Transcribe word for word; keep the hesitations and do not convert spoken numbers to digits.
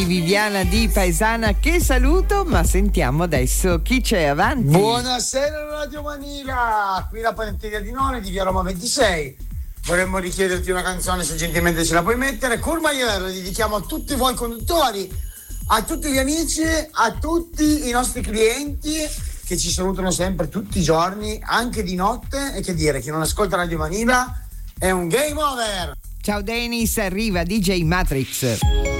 Viviana di Paesana che saluto, ma sentiamo adesso chi c'è avanti. Buonasera Radio Manila, qui la Panetteria di None di via Roma ventisei. Vorremmo richiederti una canzone, se gentilmente ce la puoi mettere. Curmaier, la dedichiamo a tutti voi conduttori, a tutti gli amici, a tutti i nostri clienti che ci salutano sempre tutti i giorni, anche di notte. E che dire, chi non ascolta Radio Manila è un game over. Ciao Dennis, arriva D J Matrix.